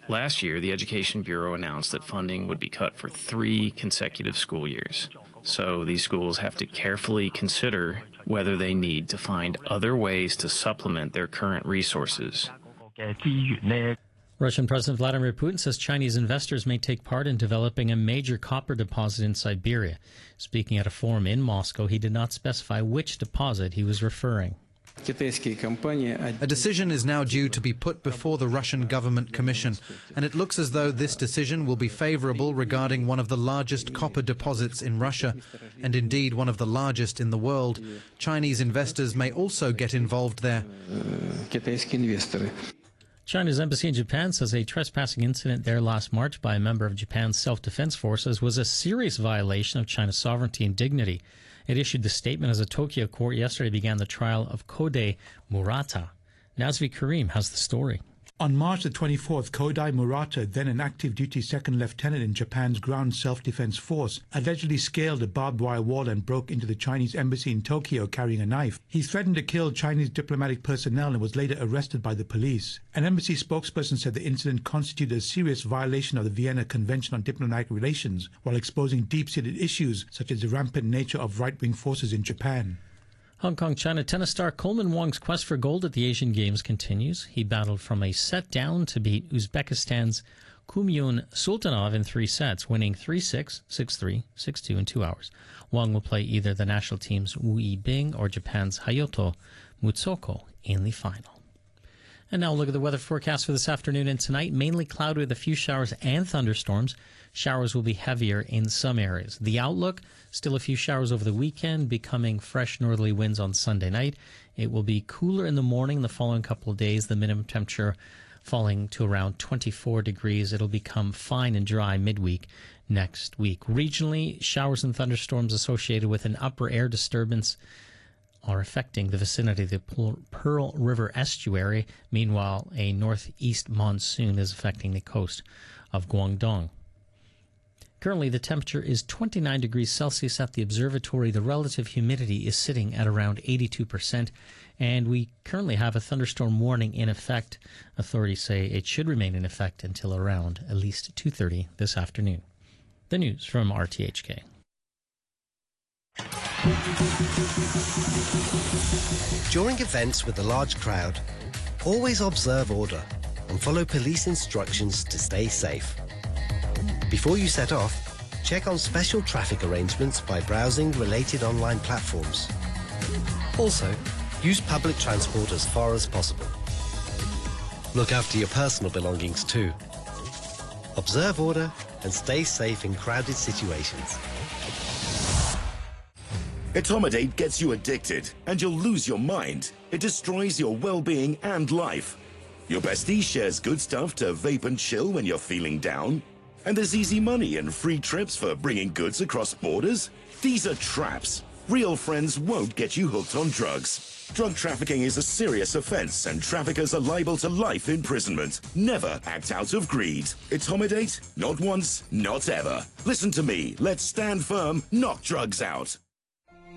Last year, the Education Bureau announced that funding would be cut for 3 consecutive school years. So these schools have to carefully consider whether they need to find other ways to supplement their current resources. Russian President Vladimir Putin says Chinese investors may take part in developing a major copper deposit in Siberia. Speaking at a forum in Moscow, he did not specify which deposit he was referring. A decision is now due to be put before the Russian Government Commission, and it looks as though this decision will be favorable regarding one of the largest copper deposits in Russia, and indeed one of the largest in the world. Chinese investors may also get involved there. China's embassy in Japan says a trespassing incident there last March by a member of Japan's self-defense forces was a serious violation of China's sovereignty and dignity. It issued the statement as a Tokyo court yesterday began the trial of Kodai Murata. Nazvi Karim has the story. On March the 24th, Kodai Murata, then an active duty second lieutenant in Japan's ground self-defense force, allegedly scaled a barbed wire wall and broke into the Chinese embassy in Tokyo carrying a knife. He threatened to kill Chinese diplomatic personnel and was later arrested by the police. An embassy spokesperson said the incident constituted a serious violation of the Vienna Convention on Diplomatic Relations, while exposing deep-seated issues such as the rampant nature of right-wing forces in Japan. Hong Kong China tennis star Coleman Wong's quest for gold at the Asian Games continues. He battled from a set down to beat Uzbekistan's Kumyun Sultanov in 3 sets, winning 3-6, 6-3, 6-2 in 2 hours. Wong will play either the national team's Wu Yibing or Japan's Hayato Mutsoko in the final. And now look at the weather forecast for this afternoon and tonight. Mainly cloudy with a few showers and thunderstorms. Showers will be heavier in some areas. The outlook, still a few showers over the weekend, becoming fresh northerly winds on Sunday night. It will be cooler in the morning the following couple of days, the minimum temperature falling to around 24 degrees. It'll become fine and dry midweek next week. Regionally, showers and thunderstorms associated with an upper air disturbance are affecting the vicinity of the Pearl River estuary. Meanwhile, a northeast monsoon is affecting the coast of Guangdong. Currently, the temperature is 29 degrees Celsius at the observatory. The relative humidity is sitting at around 82%, and we currently have a thunderstorm warning in effect. Authorities say it should remain in effect until around at least 2:30 this afternoon. The news from RTHK. During events with a large crowd, always observe order and follow police instructions to stay safe. Before you set off, check on special traffic arrangements by browsing related online platforms. Also, use public transport as far as possible. Look after your personal belongings too. Observe order and stay safe in crowded situations. Etomidate gets you addicted and you'll lose your mind. It destroys your well-being and life. Your bestie shares good stuff to vape and chill when you're feeling down. And there's easy money and free trips for bringing goods across borders. These are traps. Real friends won't get you hooked on drugs. Drug trafficking is a serious offense and traffickers are liable to life imprisonment. Never act out of greed. Etomidate? Not once, not ever. Listen to me. Let's stand firm, knock drugs out.